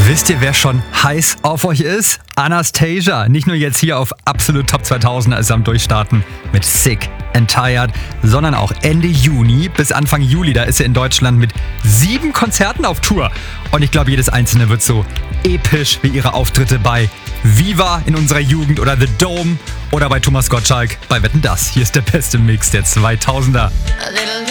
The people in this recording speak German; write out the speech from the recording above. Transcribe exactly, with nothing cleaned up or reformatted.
Wisst ihr, wer schon heiß auf euch ist? Anastasia. Nicht nur jetzt hier auf Absolut Top zweitausend als am Durchstarten mit Sick and Tired, sondern auch Ende Juni bis Anfang Juli. Da ist sie in Deutschland mit sieben Konzerten auf Tour. Und ich glaube, jedes einzelne wird so episch wie ihre Auftritte bei Viva in unserer Jugend oder The Dome oder bei Thomas Gottschalk bei Wetten, dass. Hier ist der beste Mix der zweitausender. A little